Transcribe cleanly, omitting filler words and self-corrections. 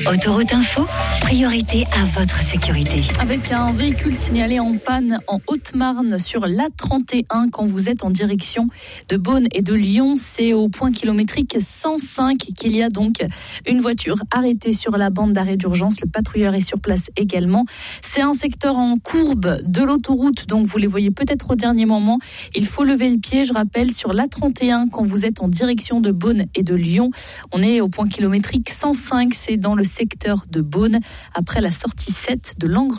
Autoroute Info, priorité à votre sécurité. Avec un véhicule signalé en panne en Haute-Marne sur l'A31 quand vous êtes en direction de Beaune et de Lyon, c'est au point kilométrique 105 qu'il y a donc une voiture arrêtée sur la bande d'arrêt d'urgence. Le patrouilleur est sur place également. C'est un secteur en courbe de l'autoroute, donc vous les voyez peut-être au dernier moment. Il faut lever le pied, je rappelle, sur l'A31 quand vous êtes en direction de Beaune et de Lyon. On est au point kilométrique 105, c'est dans le secteur de Beaune, après la sortie 7 de Langres.